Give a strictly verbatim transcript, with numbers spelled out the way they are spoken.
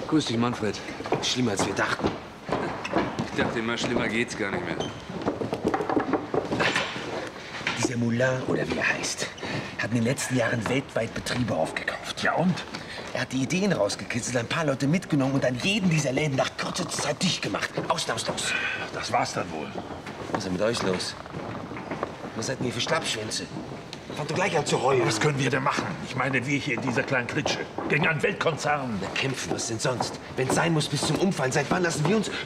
Grüß dich, Manfred. Schlimmer, als wir dachten. Ich dachte immer, schlimmer geht's gar nicht mehr. Dieser Moulin, oder wie er heißt, hat in den letzten Jahren weltweit Betriebe aufgekauft. Ja und? Er hat die Ideen rausgekitzelt, ein paar Leute mitgenommen und dann jeden dieser Läden nach kurzer Zeit dicht gemacht. Ausnahmslos. Das war's dann wohl. Was ist denn mit euch los? Was seid denn ihr für Schlappschwänze? Fangt doch gleich an zu heulen. Was können wir denn machen? Ich meine, wir hier in dieser kleinen Klitsche. Gegen einen Weltkonzern. Na, kämpfen, was denn sonst? Wenn's sein muss, bis zum Umfallen. Seit wann lassen wir uns